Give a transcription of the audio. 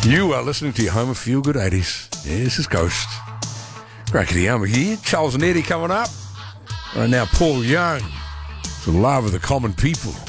You are listening to your home of Feel Good 80s. Yeah, this is Ghost. Crackety Hummer here. Charles and Eddie coming up. Right now, Paul Young. For the love of the common people.